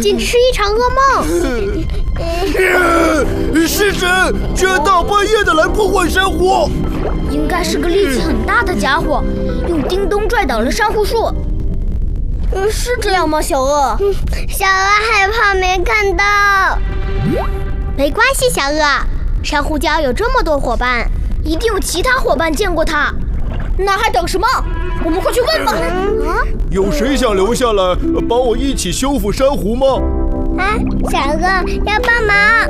简直是一场噩梦。是谁这大半夜的来破坏珊瑚？ 应该是个力气很大的家伙，用叮咚拽倒了珊瑚树。是这样吗，小鳄？ 小鳄害怕没看到。没关系，小鳄，珊瑚礁有这么多伙伴， 一定有其他伙伴见过它。那还等什么？我们快去问吧。 有谁想留下来帮我一起修复珊瑚吗？ 小鳄要帮忙。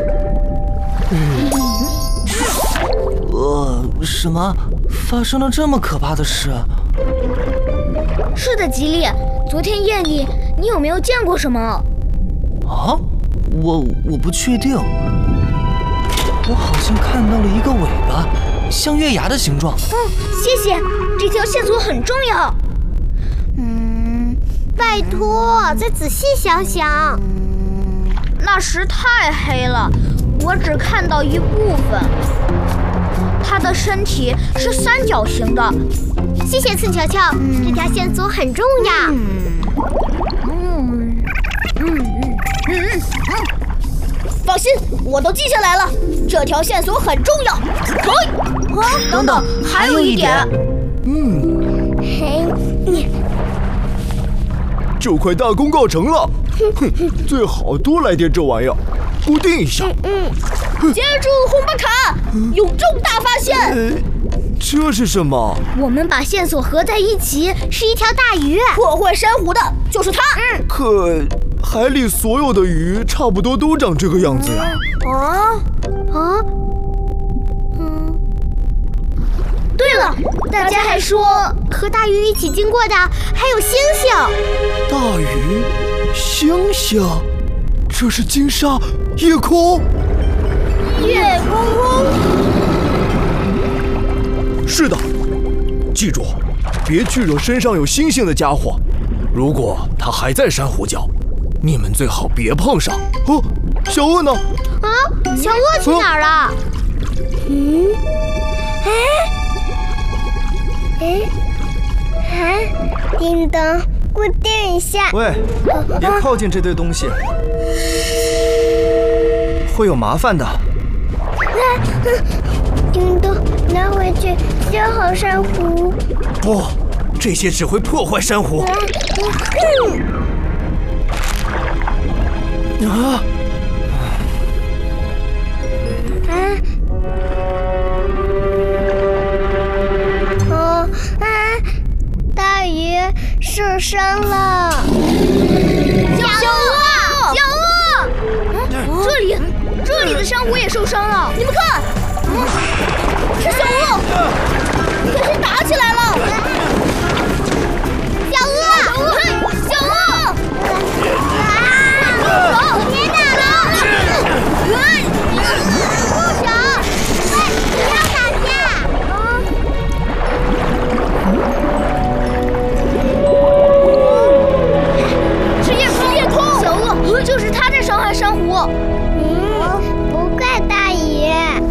什么？发生了这么可怕的事？ 是的，吉利。昨天夜里，你有没有见过什么？ 啊？我不确定。我好像看到了一个尾巴，像月牙的形状。 谢谢，这条线索很重要。 拜托，再仔细想想。 那时太黑了，我只看到一部分。它的身体是三角形的。 谢谢刺球球，这条线索很重要。 放心，我都记下来了。这条线索很重要。等等，还有一点。 这块大功告成了。最好多来点这玩意儿，固定一下。 接住红巴卡，有重大发现。 这是什么？ 我们把线索合在一起， 是一条大鱼。 破坏珊瑚的就是它。 可海里所有的鱼差不多都长这个样子呀。 对了，大家还说和大鱼一起经过的还有星星。 大鱼、星星，这是金沙、夜空。 夜空。 是的，记住，别去惹身上有星星的家伙。如果他还在珊瑚礁，你们最好别碰上。小鳄呢？ 小鳄去哪儿了？叮咚，固定一下。 喂，别靠近这堆东西，会有麻烦的。 叮咚，拿回去修好珊瑚。 不，这些只会破坏珊瑚。 大鱼受伤了。 小鳄，这里的珊瑚也受伤了。你们看，是小鳄，可是打起来了。 小鳄，别打了！住手！不要打架！ 是夜空，小鳄，就是他在伤害珊瑚。 不怪大鱼。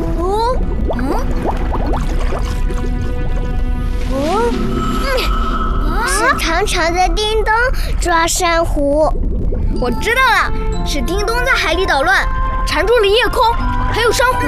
是长长的叮咚抓珊瑚。 我知道了，是叮咚在海里捣乱，缠住了夜空，还有珊瑚。